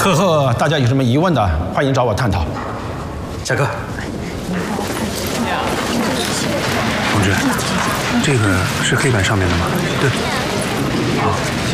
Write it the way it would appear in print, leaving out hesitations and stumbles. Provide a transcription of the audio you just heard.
课后大家有什么疑问的，欢迎找我探讨。 下课。 同志，这个是黑板上面的吗？对。好。